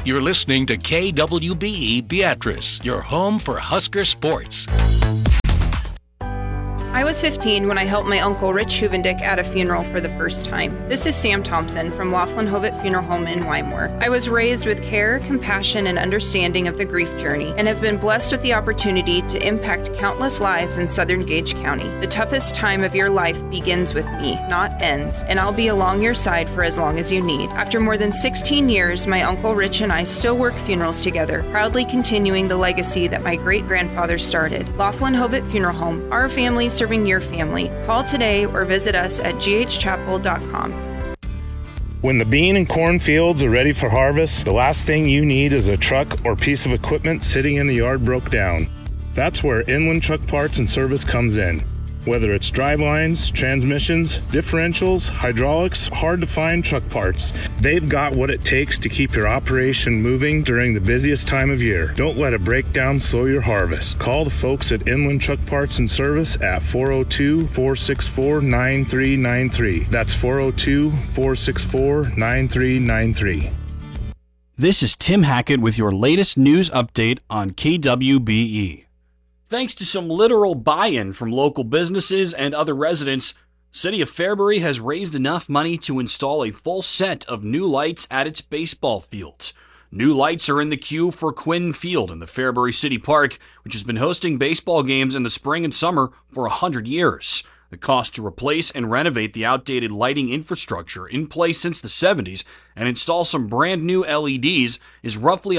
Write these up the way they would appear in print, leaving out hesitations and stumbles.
You're listening to KWBE Beatrice, your home for Husker sports. I was 15 when I helped my uncle Rich Huvendick at a funeral for the first time. This is Sam Thompson from Laughlin Hovitt Funeral Home in Wymore. I was raised with care, compassion, and understanding of the grief journey, and have been blessed with the opportunity to impact countless lives in Southern Gage County. The toughest time of your life begins with me, not ends, and I'll be along your side for as long as you need. After more than 16 years, my Uncle Rich and I still work funerals together, proudly continuing the legacy that my great-grandfather started. Laughlin Hovitt Funeral Home, our family serving your family. Call today or visit us at ghchapel.com. When the bean and corn fields are ready for harvest, the last thing you need is a truck or piece of equipment sitting in the yard broke down. That's where Inland Truck Parts and Service comes in. Whether it's drivelines, transmissions, differentials, hydraulics, hard-to-find truck parts, they've got what it takes to keep your operation moving during the busiest time of year. Don't let a breakdown slow your harvest. Call the folks at Inland Truck Parts and Service at 402-464-9393. That's 402-464-9393. This is Tim Hackett with your latest news update on KWBE. Thanks to some literal buy-in from local businesses and other residents, City of Fairbury has raised enough money to install a full set of new lights at its baseball fields. New lights are in the queue for Quinn Field in the Fairbury City Park, which has been hosting baseball games in the spring and summer for 100 years. The cost to replace and renovate the outdated lighting infrastructure in place since the 70s and install some brand new LEDs is roughly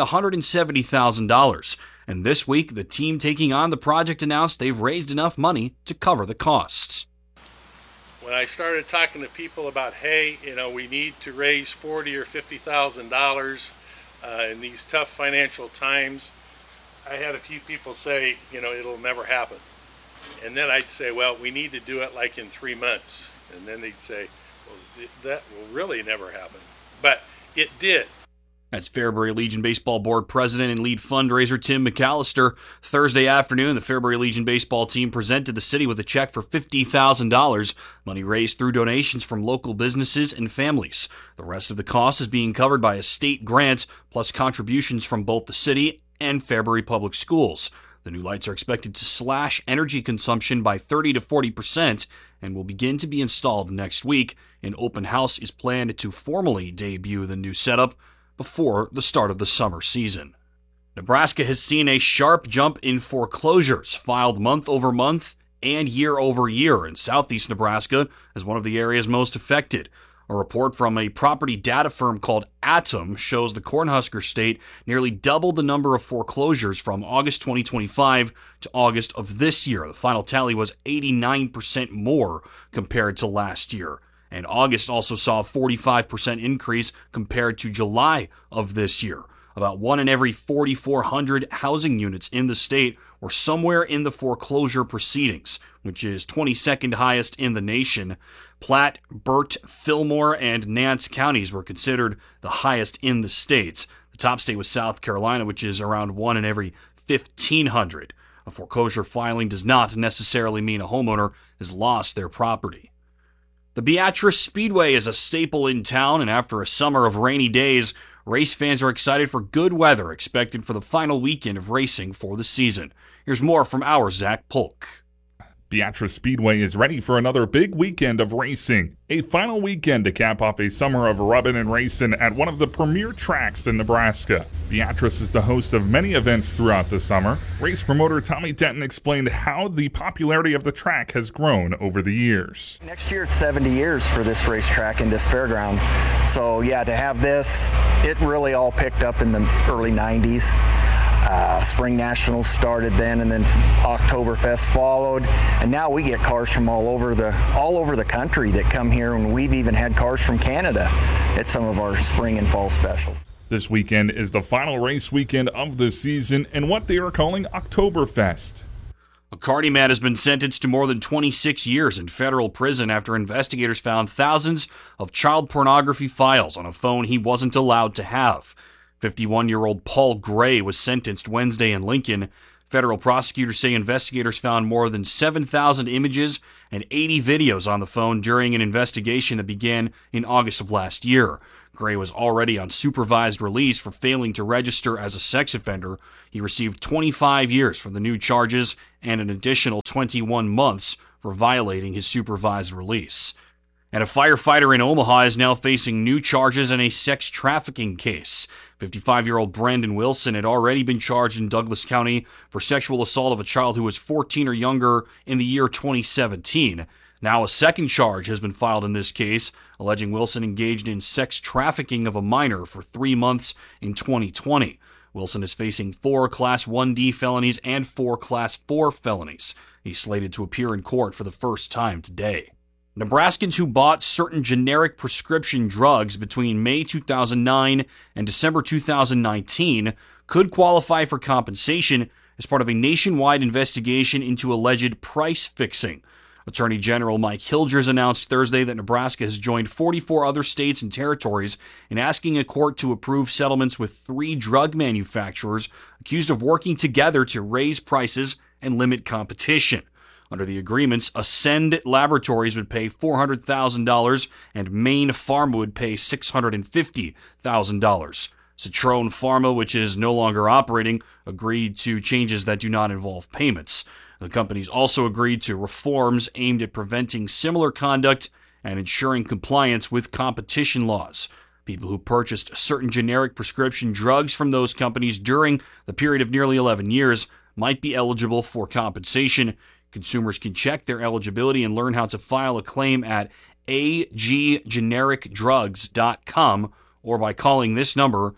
$170,000. And this week, the team taking on the project announced they've raised enough money to cover the costs. When I started talking to people about, hey, we need to raise $40,000 or $50,000 in these tough financial times, I had a few people say, it'll never happen. And then I'd say, well, we need to do it like in 3 months. And then they'd say, well, that will really never happen. But it did. That's Fairbury Legion Baseball Board President and lead fundraiser Tim McAllister. Thursday afternoon, the Fairbury Legion baseball team presented the city with a check for $50,000, money raised through donations from local businesses and families. The rest of the cost is being covered by a state grant, plus contributions from both the city and Fairbury Public Schools. The new lights are expected to slash energy consumption by 30 to 40% and will begin to be installed next week. An open house is planned to formally debut the new setup before the start of the summer season. Nebraska has seen a sharp jump in foreclosures filed month over month and year over year in southeast Nebraska as one of the areas most affected. A report from a property data firm called Atom shows the Cornhusker State nearly doubled the number of foreclosures from August 2025 to August of this year. The final tally was 89% more compared to last year. And August also saw a 45% increase compared to July of this year. About 1 in every 4,400 housing units in the state were somewhere in the foreclosure proceedings, which is 22nd highest in the nation. Platte, Burt, Fillmore, and Nance counties were considered the highest in the states. The top state was South Carolina, which is around 1 in every 1,500. A foreclosure filing does not necessarily mean a homeowner has lost their property. The Beatrice Speedway is a staple in town, and after a summer of rainy days, race fans are excited for good weather expected for the final weekend of racing for the season. Here's more from our Zach Polk. Beatrice Speedway is ready for another big weekend of racing. A final weekend to cap off a summer of rubbin' and racing at one of the premier tracks in Nebraska. Beatrice is the host of many events throughout the summer. Race promoter Tommy Denton explained how the popularity of the track has grown over the years. Next year it's 70 years for this racetrack and this fairgrounds. So yeah, to have this, it really all picked up in the early 90s. Spring Nationals started then, and then Oktoberfest followed, and now we get cars from all over the country that come here, and we've even had cars from Canada at some of our spring and fall specials. This weekend is the final race weekend of the season and what they are calling Oktoberfest. A Cardi man has been sentenced to more than 26 years in federal prison after investigators found thousands of child pornography files on a phone he wasn't allowed to have. 51-year-old Paul Gray was sentenced Wednesday in Lincoln. Federal prosecutors say investigators found more than 7,000 images and 80 videos on the phone during an investigation that began in August of last year. Gray was already on supervised release for failing to register as a sex offender. He received 25 years for the new charges and an additional 21 months for violating his supervised release. And a firefighter in Omaha is now facing new charges in a sex trafficking case. 55-year-old Brandon Wilson had already been charged in Douglas County for sexual assault of a child who was 14 or younger in the year 2017. Now a second charge has been filed in this case, alleging Wilson engaged in sex trafficking of a minor for 3 months in 2020. Wilson is facing 4 Class 1D felonies and 4 Class 4 felonies. He's slated to appear in court for the first time today. Nebraskans who bought certain generic prescription drugs between May 2009 and December 2019 could qualify for compensation as part of a nationwide investigation into alleged price fixing. Attorney General Mike Hilgers announced Thursday that Nebraska has joined 44 other states and territories in asking a court to approve settlements with 3 drug manufacturers accused of working together to raise prices and limit competition. Under the agreements, Ascend Laboratories would pay $400,000 and Maine Pharma would pay $650,000. Citrone Pharma, which is no longer operating, agreed to changes that do not involve payments. The companies also agreed to reforms aimed at preventing similar conduct and ensuring compliance with competition laws. People who purchased certain generic prescription drugs from those companies during the period of nearly 11 years might be eligible for compensation. Consumers can check their eligibility and learn how to file a claim at aggenericdrugs.com or by calling this number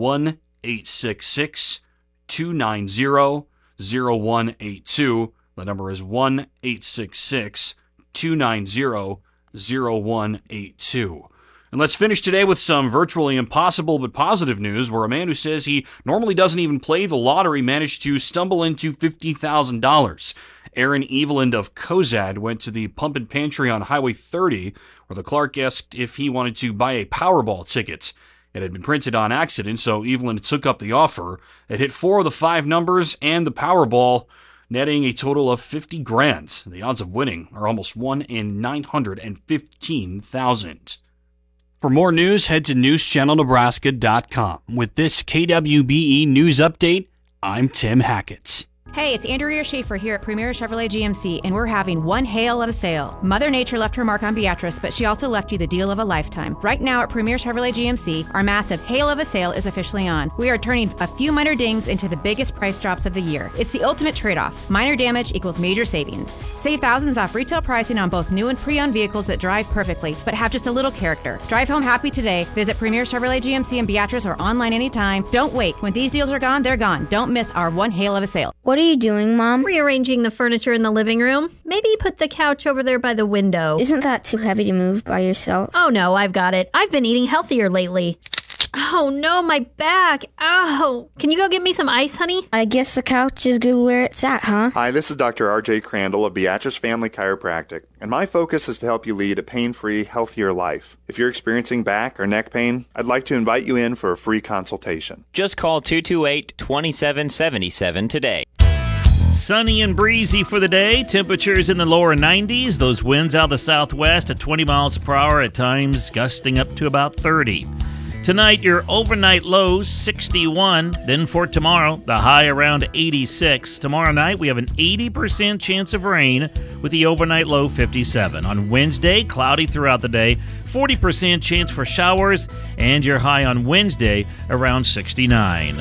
1-866-290-0182. The number is 1-866-290-0182. And let's finish today with some virtually impossible but positive news, where a man who says he normally doesn't even play the lottery managed to stumble into $50,000. Aaron Eveland of Cozad went to the Pump and Pantry on Highway 30, where the clerk asked if he wanted to buy a Powerball ticket. It had been printed on accident, so Eveland took up the offer. It hit 4 of the 5 numbers and the Powerball, netting a total of $50,000. The odds of winning are almost 1 in 915,000. For more news, head to newschannelnebraska.com. With this KWBE News Update, I'm Tim Hackett. Hey, it's Andrea Schaefer here at Premier Chevrolet GMC, and we're having one hail of a sale. Mother Nature left her mark on Beatrice, but she also left you the deal of a lifetime. Right now at Premier Chevrolet GMC, our massive hail of a sale is officially on. We are turning a few minor dings into the biggest price drops of the year. It's the ultimate trade-off. Minor damage equals major savings. Save thousands off retail pricing on both new and pre-owned vehicles that drive perfectly, but have just a little character. Drive home happy today. Visit Premier Chevrolet GMC in Beatrice or online anytime. Don't wait. When these deals are gone, they're gone. Don't miss our one hail of a sale. What are you doing, Mom? Rearranging the furniture in the living room. Maybe put the couch over there by the window. Isn't that too heavy to move by yourself? Oh no, I've got it. I've been eating healthier lately. Oh no, my back. Ow. Can you go get me some ice, honey? I guess the couch is good where it's at, huh? Hi, this is Dr. R.J. Crandall of Beatrice Family Chiropractic, and my focus is to help you lead a pain-free, healthier life. If you're experiencing back or neck pain, I'd like to invite you in for a free consultation. Just call 228-2777 today. Sunny and breezy for the day. Temperatures in the lower 90s. Those winds out of the southwest at 20 miles per hour at times, gusting up to about 30. Tonight, your overnight lows 61. Then for tomorrow, the high around 86. Tomorrow night, we have an 80% chance of rain with the overnight low 57. On Wednesday, cloudy throughout the day, 40% chance for showers, and your high on Wednesday around 69.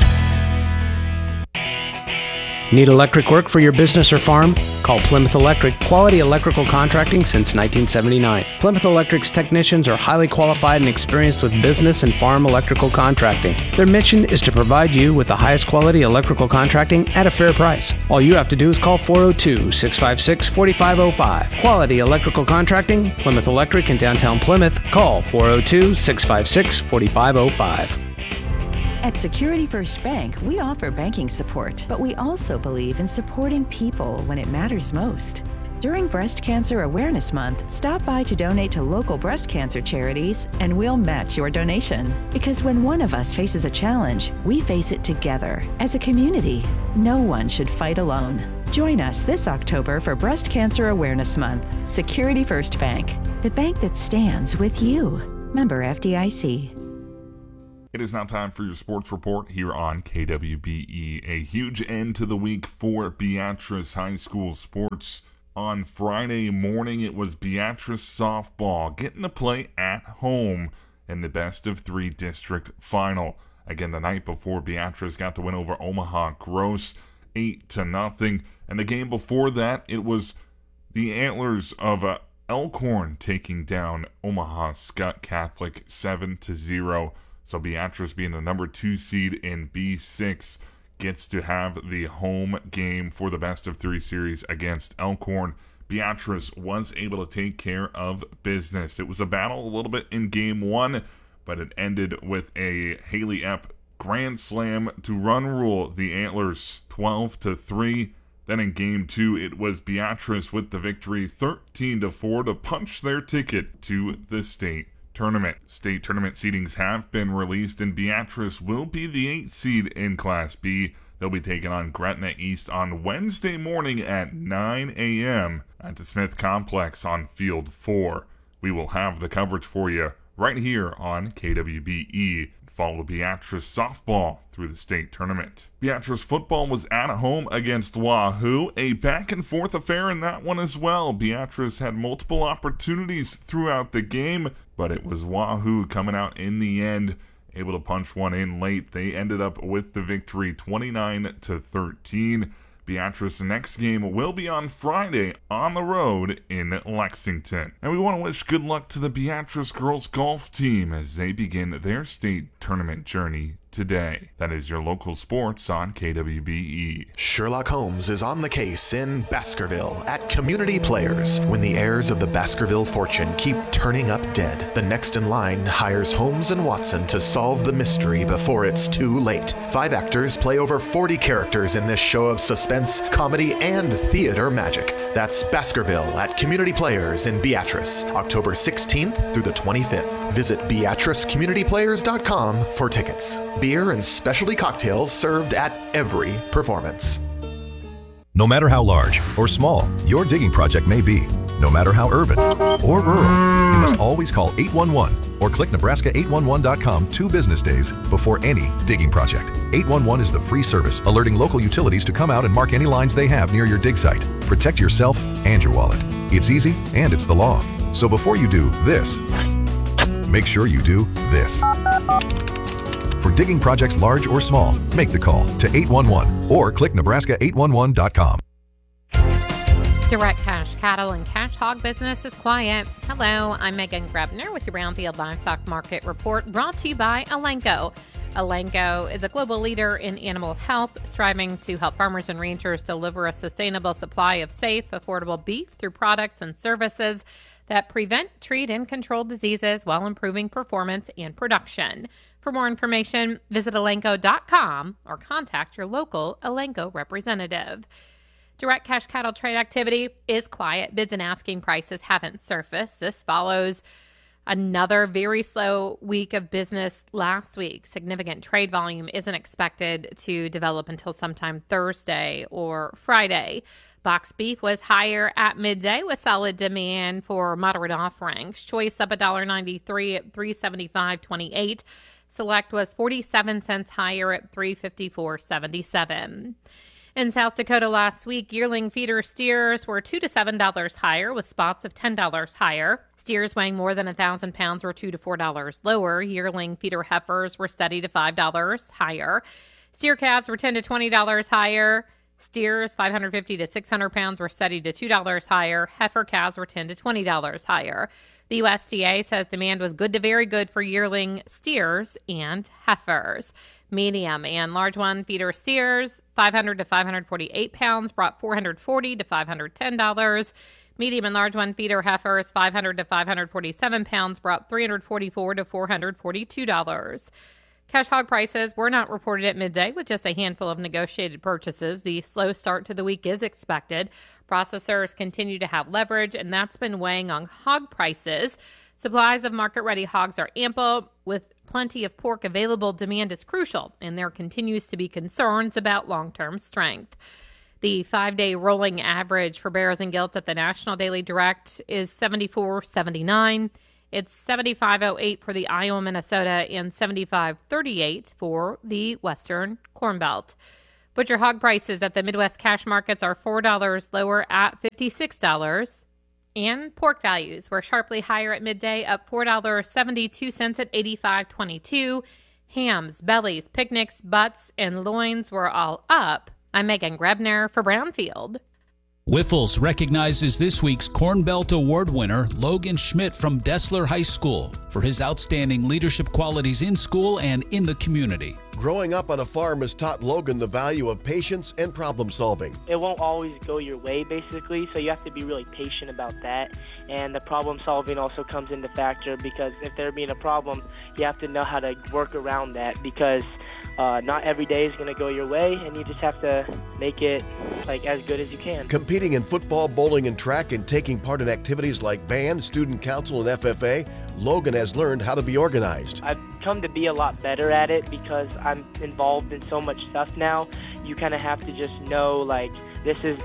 Need electric work for your business or farm? Call Plymouth Electric, quality electrical contracting since 1979. Plymouth Electric's technicians are highly qualified and experienced with business and farm electrical contracting. Their mission is to provide you with the highest quality electrical contracting at a fair price. All you have to do is call 402-656-4505. Quality electrical contracting, Plymouth Electric in downtown Plymouth. Call 402-656-4505. At Security First Bank, we offer banking support, but we also believe in supporting people when it matters most. During Breast Cancer Awareness Month, stop by to donate to local breast cancer charities, and we'll match your donation. Because when one of us faces a challenge, we face it together. As a community, no one should fight alone. Join us this October for Breast Cancer Awareness Month. Security First Bank, the bank that stands with you. Member FDIC. It is now time for your sports report here on KWBE. A huge end to the week for Beatrice High School sports. On Friday morning, it was Beatrice softball getting to play at home in the best-of-3 district final. Again, the night before, Beatrice got to win over Omaha Gross 8-0. And the game before that, it was the Antlers of Elkhorn taking down Omaha Scott Catholic 7-0. So Beatrice, being the number 2 seed in B6, gets to have the home game for the best-of-3 series against Elkhorn. Beatrice was able to take care of business. It was a battle a little bit in game 1, but it ended with a Haley Epp grand slam to run rule the Antlers 12-3. Then in game 2, it was Beatrice with the victory 13-4 to punch their ticket to the state tournament. State tournament seedings have been released, and Beatrice will be the 8th seed in Class B. They'll be taking on Gretna East on Wednesday morning at 9 a.m. at the Smith Complex on Field 4. We will have the coverage for you right here on KWBE. Follow Beatrice softball through the state tournament. Beatrice football was at home against Wahoo. A back-and-forth affair in that one as well. Beatrice had multiple opportunities throughout the game, but it was Wahoo coming out in the end, able to punch one in late. They ended up with the victory 29-13. Beatrice's next game will be on Friday on the road in Lexington. And we want to wish good luck to the Beatrice girls golf team as they begin their state tournament journey today. That is your local sports on KWBE. Sherlock Holmes is on the case in Baskerville at Community Players. When the heirs of the Baskerville fortune keep turning up dead, the next in line hires Holmes and Watson to solve the mystery before it's too late. 5 actors play over 40 characters in this show of suspense, comedy, and theater magic. That's Baskerville at Community Players in Beatrice, October 16th through the 25th. Visit BeatriceCommunityPlayers.com for tickets. Beer and specialty cocktails served at every performance. No matter how large or small your digging project may be, no matter how urban or rural, you must always call 811 or click Nebraska811.com 2 business days before any digging project. 811 is the free service alerting local utilities to come out and mark any lines they have near your dig site. Protect yourself and your wallet. It's easy and it's the law. So before you do this, make sure you do this. For digging projects large or small, make the call to 811 or click Nebraska811.com. Direct Cash Cattle and Cash Hog business is quiet. Hello, I'm Megan Grebner with your Brownfield Livestock Market Report, brought to you by Elanco. Elanco is a global leader in animal health, striving to help farmers and ranchers deliver a sustainable supply of safe, affordable beef through products and services that prevent, treat, and control diseases while improving performance and production. For more information, visit Elanco.com or contact your local Elanco representative. Direct cash cattle trade activity is quiet. Bids and asking prices haven't surfaced. This follows another very slow week of business last week. Significant trade volume isn't expected to develop until sometime Thursday or Friday. Box beef was higher at midday with solid demand for moderate offerings. Choice up $1.93 at $375.28. Select was 47 cents higher at $354.77. In South Dakota last week, yearling feeder steers were $2 to $7 higher, with spots of $10 higher. Steers weighing more than 1,000 pounds were $2 to $4 lower. Yearling feeder heifers were steady to $5 higher. Steer calves were $10 to $20 higher. Steers 550 to 600 pounds were steady to $2 higher. Heifer calves were $10 to $20 higher. The USDA says demand was good to very good for yearling steers and heifers. Medium and large one feeder steers, 500 to 548 pounds, brought $440 to $510. Medium and large one feeder heifers, 500 to 547 pounds, brought $344 to $442. Cash hog prices were not reported at midday, with just a handful of negotiated purchases. The slow start to the week is expected. Processors continue to have leverage, and that's been weighing on hog prices. Supplies of market-ready hogs are ample. With plenty of pork available, demand is crucial, and there continues to be concerns about long-term strength. The 5-day rolling average for barrows and gilts at the National Daily Direct is 74.79. It's 75.08 for the Iowa, Minnesota, and 75.38 for the Western Corn Belt. Butcher hog prices at the Midwest cash markets are $4 lower at $56. And pork values were sharply higher at midday, up $4.72 at $85.22. Hams, bellies, picnics, butts, and loins were all up. I'm Megan Grebner for Brownfield. Whiffles recognizes this week's Corn Belt Award winner, Logan Schmidt from Dessler High School, for his outstanding leadership qualities in school and in the community. Growing up on a farm has taught Logan the value of patience and problem solving. It won't always go your way, basically, so you have to be really patient about that. And the problem solving also comes into factor, because if there being a problem, you have to know how to work around that, because not every day is going to go your way, and you just have to make it like as good as you can. Competing in football, bowling, and track, and taking part in activities like band, student council, and FFA, Logan has learned how to be organized. I've come to be a lot better at it because I'm involved in so much stuff now. You kind of have to just know, like, this is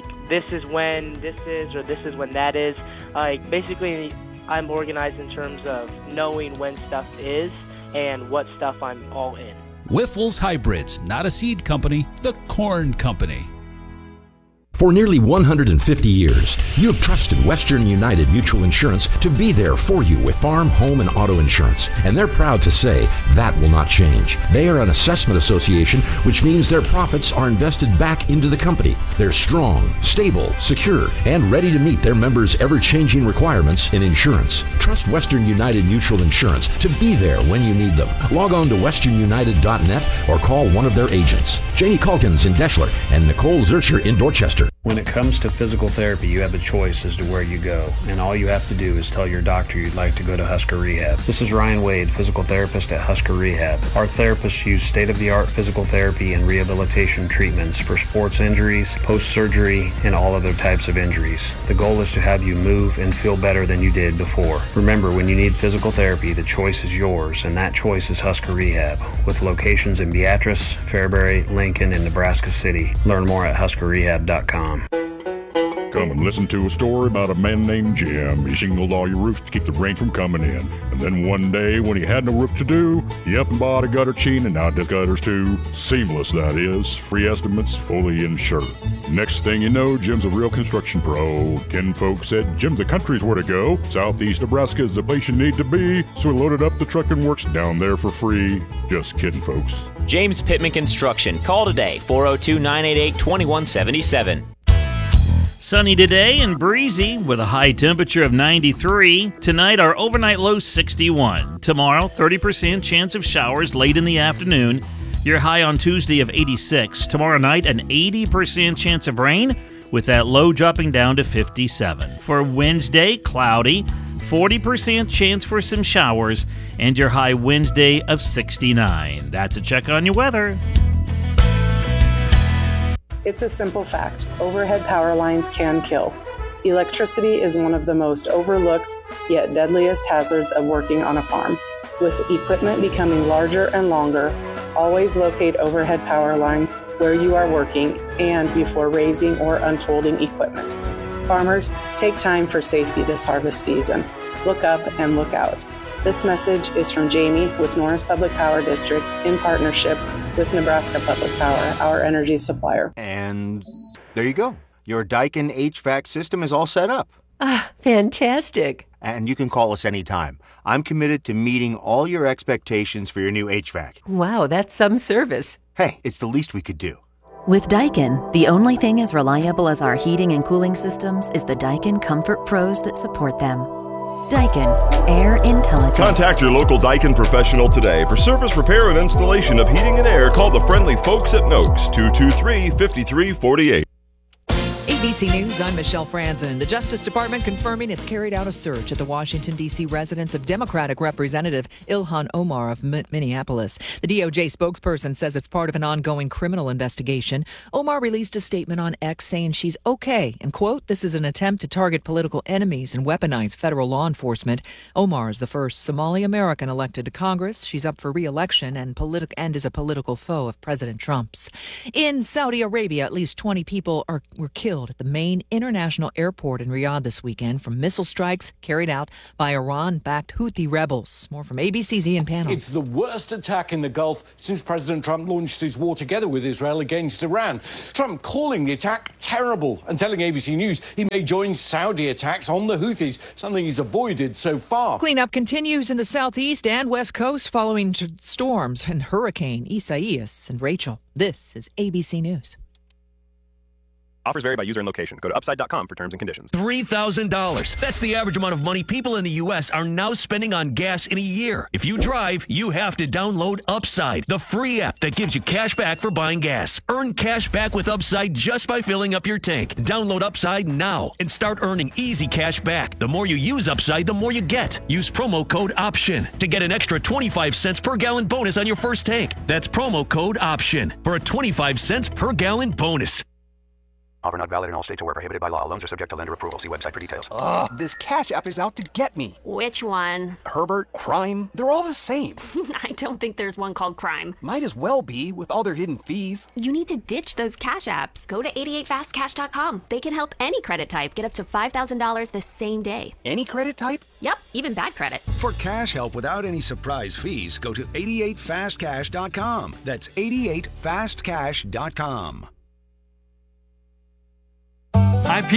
when this is, or this is when that is. Basically, I'm organized in terms of knowing when stuff is and what stuff I'm all in. Whiffles Hybrids, not a seed company, the corn company. For nearly 150 years, you have trusted Western United Mutual Insurance to be there for you with farm, home, and auto insurance. And they're proud to say that will not change. They are an assessment association, which means their profits are invested back into the company. They're strong, stable, secure, and ready to meet their members' ever-changing requirements in insurance. Trust Western United Mutual Insurance to be there when you need them. Log on to westernunited.net or call one of their agents. Janie Calkins in Deshler and Nicole Zurcher in Dorchester. When it comes to physical therapy, you have a choice as to where you go, and all you have to do is tell your doctor you'd like to go to Husker Rehab. This is Ryan Wade, physical therapist at Husker Rehab. Our therapists use state-of-the-art physical therapy and rehabilitation treatments for sports injuries, post-surgery, and all other types of injuries. The goal is to have you move and feel better than you did before. Remember, when you need physical therapy, the choice is yours, and that choice is Husker Rehab, with locations in Beatrice, Fairbury, Lincoln, and Nebraska City. Learn more at huskerrehab.com. Come and listen to a story about a man named Jim. He shingled all your roofs to keep the rain from coming in. And then one day, when he had no roof to do, he up and bought a gutter chain and now does gutters too. Seamless, that is. Free estimates, fully insured. Next thing you know, Jim's a real construction pro. Ken folks said Jim's the country's where to go. Southeast Nebraska is the place you need to be. So he loaded up the truck and works down there for free. Just kidding, folks. James Pittman Construction. Call today, 402-988-2177. Sunny today and breezy with a high temperature of 93. Tonight, our overnight low 61. Tomorrow, 30% chance of showers late in the afternoon. Your high on Tuesday of 86. Tomorrow night, an 80% chance of rain, with that low dropping down to 57. For Wednesday, cloudy, 40% chance for some showers, and your high Wednesday of 69. That's a check on your weather. It's a simple fact. Overhead power lines can kill. Electricity is one of the most overlooked, yet deadliest hazards of working on a farm. With equipment becoming larger and longer, always locate overhead power lines where you are working and before raising or unfolding equipment. Farmers, take time for safety this harvest season. Look up and look out. This message is from Jamie with Norris Public Power District in partnership with Nebraska Public Power, our energy supplier. And there you go. Your Daikin HVAC system is all set up. Ah, fantastic. And you can call us anytime. I'm committed to meeting all your expectations for your new HVAC. Wow, that's some service. Hey, it's the least we could do. With Daikin, the only thing as reliable as our heating and cooling systems is the Daikin Comfort Pros that support them. Daikin, air intelligence. Contact your local Daikin professional today for service, repair, and installation of heating and air. Call the friendly folks at Noakes, 223-5348. ABC News, I'm Michelle Franzen. The Justice Department confirming it's carried out a search at the Washington, D.C. residence of Democratic Representative Ilhan Omar of Minneapolis. The DOJ spokesperson says it's part of an ongoing criminal investigation. Omar released a statement on X saying she's okay and, quote, this is an attempt to target political enemies and weaponize federal law enforcement. Omar is the first Somali American elected to Congress. She's up for re-election and is a political foe of President Trump's. In Saudi Arabia, at least 20 people were killed killed at the main international airport in Riyadh this weekend from missile strikes carried out by Iran-backed Houthi rebels. More from ABC's Ian Pannell. It's the worst attack in the Gulf since President Trump launched his war together with Israel against Iran. Trump calling the attack terrible and telling ABC News he may join Saudi attacks on the Houthis, something he's avoided so far. Cleanup continues in the southeast and west coast following storms and Hurricane Isaias and Rachel. This is ABC News. Offers vary by user and location. Go to upside.com for terms and conditions. $3,000. That's the average amount of money people in the U.S. are now spending on gas in a year. If you drive, you have to download Upside, the free app that gives you cash back for buying gas. Earn cash back with Upside just by filling up your tank. Download Upside now and start earning easy cash back. The more you use Upside, the more you get. Use promo code OPTION to get an extra 25 cents per gallon bonus on your first tank. That's promo code OPTION for a 25 cents per gallon bonus. Offer not valid in all states or where prohibited by law. Loans are subject to lender approval. See website for details. Ugh, this Cash App is out to get me. Which one? Herbert, Crime, they're all the same. I don't think there's one called Crime. Might as well be, with all their hidden fees. You need to ditch those Cash Apps. Go to 88fastcash.com. They can help any credit type get up to $5,000 the same day. Any credit type? Yep, even bad credit. For cash help without any surprise fees, go to 88fastcash.com. That's 88fastcash.com.